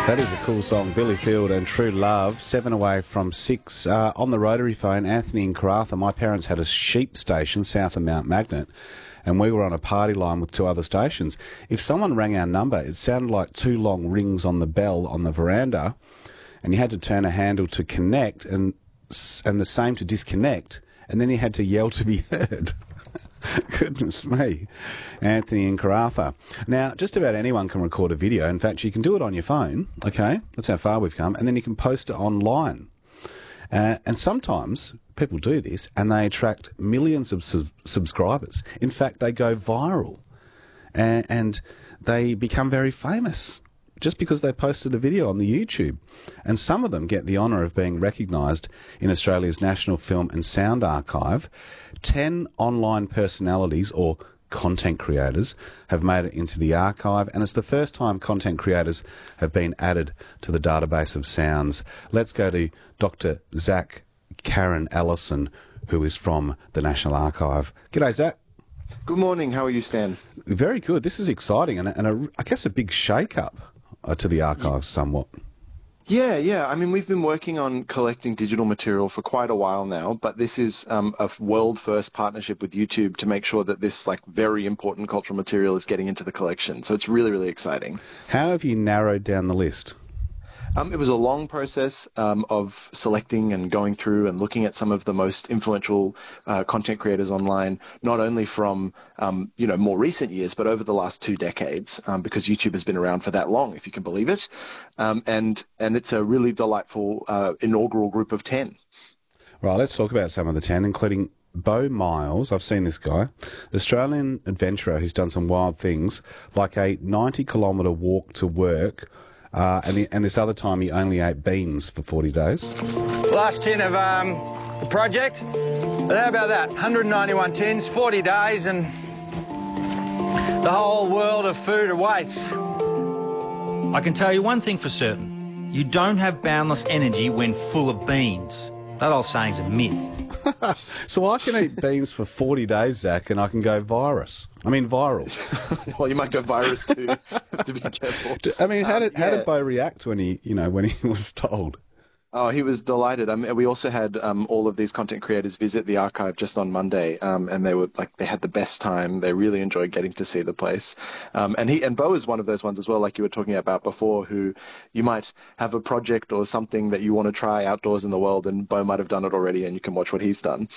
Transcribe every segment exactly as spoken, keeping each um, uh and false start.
That is a cool song, Billy Field and True Love. Seven away from six. Uh, on the rotary phone, Anthony in Karratha. My parents had a sheep station south of Mount Magnet, and we were on a party line with two other stations. If someone rang our number, it sounded like two long rings on the bell on the veranda, and you had to turn a handle to connect and and the same to disconnect, and then you had to yell to be heard. Goodness me. Anthony in Karratha. Now, just about anyone can record a video. In fact, you can do it on your phone, okay? That's how far we've come. And then you can post it online. Uh, and sometimes people do this and they attract millions of sub- subscribers. In fact, they go viral and, and they become very famous just because they posted a video on the YouTube. And some of them get the honour of being recognised in Australia's National Film and Sound Archive. Ten online personalities or content creators have made it into the archive, and it's the first time content creators have been added to the database of sounds. Let's go to Doctor Zach Karen Allison, who is from the National Archive. G'day, Zach. Good morning. How are you, Stan? Very good. This is exciting, and, a, and a, I guess a big shake-up uh, to the archives somewhat. Yeah, yeah. I mean, we've been working on collecting digital material for quite a while now, but this is um, a world-first partnership with YouTube to make sure that this, like, very important cultural material is getting into the collection. So it's really, really exciting. How have you narrowed down the list? Um, it was a long process um, of selecting and going through and looking at some of the most influential uh, content creators online, not only from um, you know more recent years, but over the last two decades, um, because YouTube has been around for that long, if you can believe it. Um, and and it's a really delightful uh, inaugural group of ten. Right, let's talk about some of the ten, including Beau Miles. I've seen this guy, Australian adventurer who's done some wild things, like a ninety kilometre walk to work. Uh, and, the, and this other time he only ate beans for forty days. Last tin of um, the project. But how about that? one hundred ninety-one tins, forty days, and the whole world of food awaits. I can tell you one thing for certain. You don't have boundless energy when full of beans. That old saying's a myth. So I can eat beans for forty days, Zach, and I can go virus. I mean viral. Well, you might go virus too. Have to be careful. I mean, how did um, yeah. how did Beau react when he you know when he was told? Oh, he was delighted. I mean, we also had um, all of these content creators visit the archive just on Monday, um, and they were like, they had the best time. They really enjoyed getting to see the place. Um, and he and Beau is one of those ones as well, like you were talking about before, who you might have a project or something that you want to try outdoors in the world, and Beau might have done it already, and you can watch what he's done.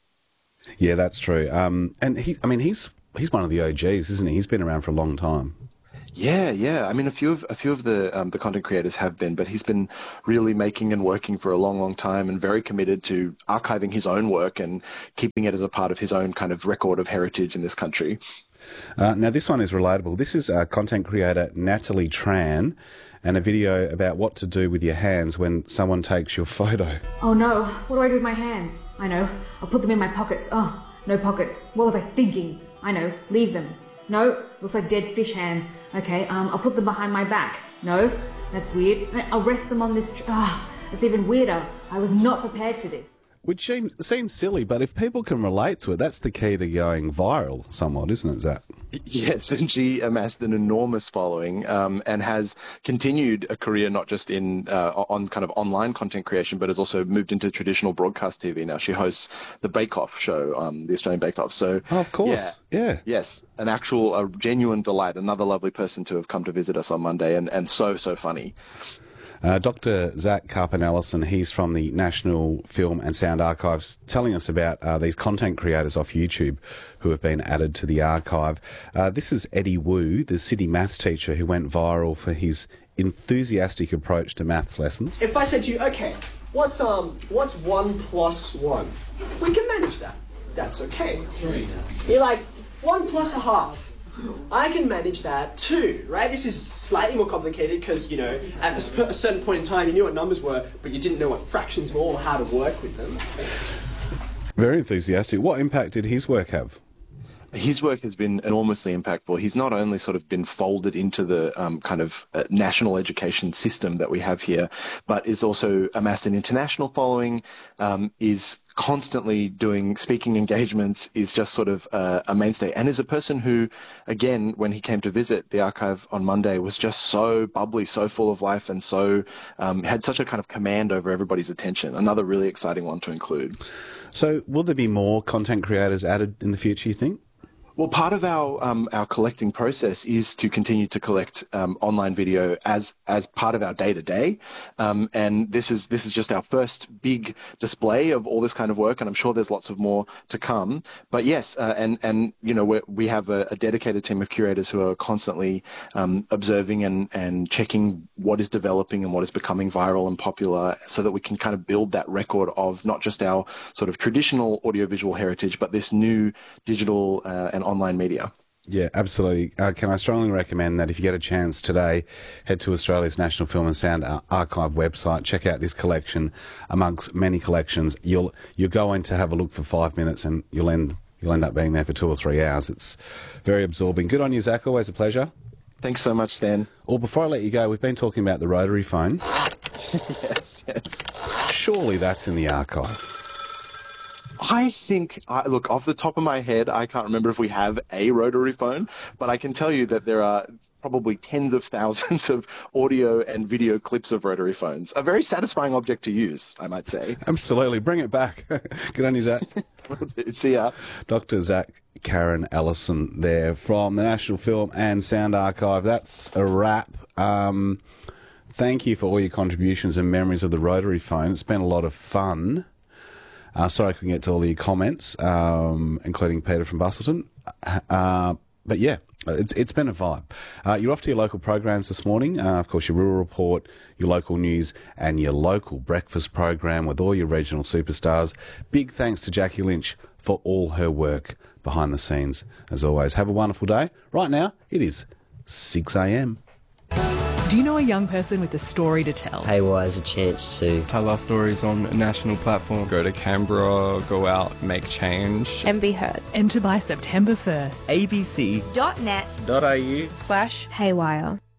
Yeah, that's true. Um, and he, I mean, he's he's one of the O Gs, isn't he? He's been around for a long time. Yeah, yeah. I mean, a few of a few of the um, the content creators have been, but he's been really making and working for a long, long time, and very committed to archiving his own work and keeping it as a part of his own kind of record of heritage in this country. Uh, now, this one is relatable. This is uh, content creator Natalie Tran, and a video about what to do with your hands when someone takes your photo. Oh no, what do I do with my hands? I know, I'll put them in my pockets. Oh, no pockets. What was I thinking? I know, leave them. No, looks like dead fish hands. Okay, um, I'll put them behind my back. No, that's weird. I'll rest them on this... Ah, oh, it's even weirder. I was not prepared for this. Which seems, seems silly, but if people can relate to it, that's the key to going viral somewhat, isn't it, Zach? Yes, and she amassed an enormous following um, and has continued a career not just in uh, on kind of online content creation, but has also moved into traditional broadcast T V now. She hosts the Bake Off show, um, the Australian Bake Off. So, oh, of course, yeah. yeah. Yes, an actual, a genuine delight. Another lovely person to have come to visit us on Monday, and, and so, so funny. Uh, Doctor Zach Karpen-Allison, he's from the National Film and Sound Archives, telling us about uh, these content creators off YouTube who have been added to the archive. Uh, this is Eddie Wu, the city maths teacher who went viral for his enthusiastic approach to maths lessons. If I said to you, okay, what's um, what's one plus one? We can manage that. That's okay. You're like, one plus a half. I can manage that too, right? This is slightly more complicated because, you know, at a certain point in time you knew what numbers were, but you didn't know what fractions were or how to work with them. Very enthusiastic. What impact did his work have? his work has been enormously impactful. He's not only sort of been folded into the um, kind of uh, national education system that we have here, but is also amassed an international following, um, is constantly doing speaking engagements, is just sort of uh, a mainstay, and is a person who, again, when he came to visit the archive on Monday, was just so bubbly, so full of life, and so um, had such a kind of command over everybody's attention. Another really exciting one to include. So will there be more content creators added in the future, you think? Well, part of our um, our collecting process is to continue to collect um, online video as as part of our day to day, and this is this is just our first big display of all this kind of work, and I'm sure there's lots of more to come. But yes, uh, and and you know we we have a, a dedicated team of curators who are constantly um, observing and and checking what is developing and what is becoming viral and popular, so that we can kind of build that record of not just our sort of traditional audiovisual heritage, but this new digital uh, and online media. Yeah, absolutely. Uh, can I strongly recommend that if you get a chance today, head to Australia's National Film and Sound Archive website, check out this collection amongst many collections. You'll you're going to have a look for five minutes and you'll end you'll end up being there for two or three hours. It's very absorbing. Good on you, Zach. Always a pleasure. Thanks so much, Stan. Well, before I let you go, we've been talking about the rotary phone. yes, yes. Surely that's in the archive. I think, uh, look, off the top of my head, I can't remember if we have a rotary phone, but I can tell you that there are probably tens of thousands of audio and video clips of rotary phones. A very satisfying object to use, I might say. Absolutely. Bring it back. Good on you, Zach. See ya. Doctor Zach Karen Ellison there from the National Film and Sound Archive. That's a wrap. Um, thank you for all your contributions and memories of the rotary phone. It's been a lot of fun. Uh, sorry I couldn't get to all your comments, um, including Peter from Bustleton. Uh, but yeah, it's it's been a vibe. Uh, you're off to your local programs this morning. Uh, of course, your Rural Report, your local news, and your local breakfast program with all your regional superstars. Big thanks to Jackie Lynch for all her work behind the scenes. As always, have a wonderful day. Right now, it is six a m. Do you know a young person with a story to tell? Haywire is a chance to tell our stories on a national platform. Go to Canberra, go out, make change. And be heard. Enter by September first. abc.net.au slash Haywire.